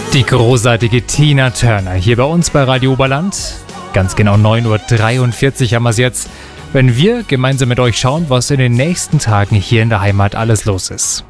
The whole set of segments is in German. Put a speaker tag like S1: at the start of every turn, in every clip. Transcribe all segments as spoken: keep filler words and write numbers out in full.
S1: Die großartige Tina Turner hier bei uns bei Radio Oberland. Ganz genau neun Uhr dreiundvierzig haben wir es jetzt, wenn wir gemeinsam mit euch schauen, was in den nächsten Tagen hier in der Heimat alles los ist.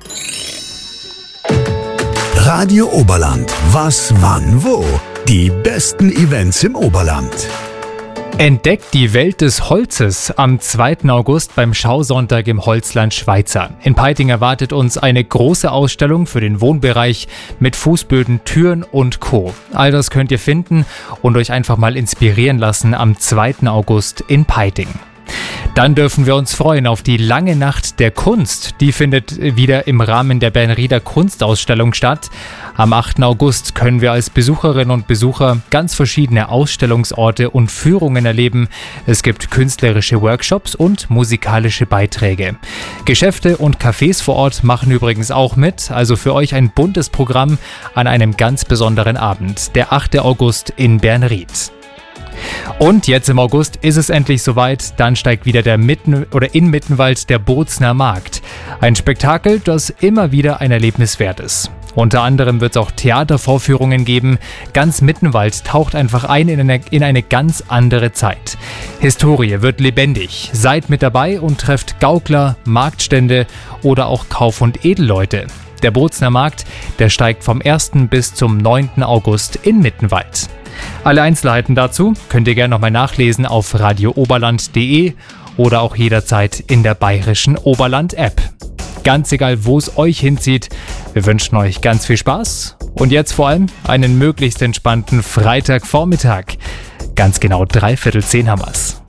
S2: Radio Oberland. Was, wann, wo? Die besten Events im Oberland.
S1: Entdeckt die Welt des Holzes am zweiten August beim Schausonntag im Holzland Schweizer. In Peiting erwartet uns eine große Ausstellung für den Wohnbereich mit Fußböden, Türen und Co. All das könnt ihr finden und euch einfach mal inspirieren lassen am zweiten August in Peiting. Dann dürfen wir uns freuen auf die lange Nacht der Kunst. Die findet wieder im Rahmen der Bernrieder Kunstausstellung statt. Am achten August können wir als Besucherinnen und Besucher ganz verschiedene Ausstellungsorte und Führungen erleben. Es gibt künstlerische Workshops und musikalische Beiträge. Geschäfte und Cafés vor Ort machen übrigens auch mit. Also für euch ein buntes Programm an einem ganz besonderen Abend. Der achte August in Bernried. Und jetzt im August ist es endlich soweit, dann steigt wieder der Mitten oder in Mittenwald der Bozner Markt. Ein Spektakel, das immer wieder ein Erlebnis wert ist. Unter anderem wird es auch Theatervorführungen geben. Ganz Mittenwald taucht einfach ein in eine, in eine ganz andere Zeit. Historie wird lebendig. Seid mit dabei und trefft Gaukler, Marktstände oder auch Kauf- und Edelleute. Der Bozner Markt, der steigt vom ersten bis zum neunten August in Mittenwald. Alle Einzelheiten dazu könnt ihr gerne nochmal nachlesen auf radio oberland punkt de oder auch jederzeit in der bayerischen Oberland-App. Ganz egal, wo es euch hinzieht, wir wünschen euch ganz viel Spaß und jetzt vor allem einen möglichst entspannten Freitagvormittag. Ganz genau dreiviertel zehn haben wir's.